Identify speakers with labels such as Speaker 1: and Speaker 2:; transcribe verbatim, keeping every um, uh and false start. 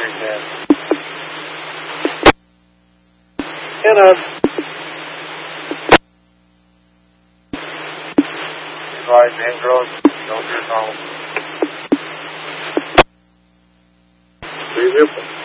Speaker 1: ten. And up. Advise hand growth, don't your home. Three zip.